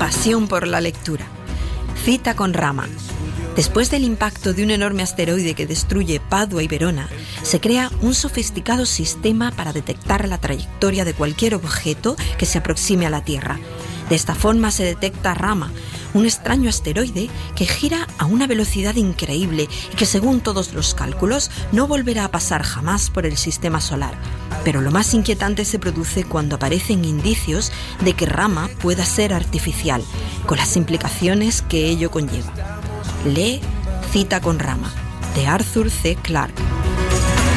pasión por la lectura. Cita con Rama. Después del impacto de un enorme asteroide que destruye Padua y Verona, se crea un sofisticado sistema para detectar la trayectoria de cualquier objeto que se aproxime a la Tierra. De esta forma se detecta Rama, un extraño asteroide que gira a una velocidad increíble y que, según todos los cálculos, no volverá a pasar jamás por el sistema solar. Pero lo más inquietante se produce cuando aparecen indicios de que Rama pueda ser artificial, con las implicaciones que ello conlleva. Lee Cita con Rama, de Arthur C. Clarke.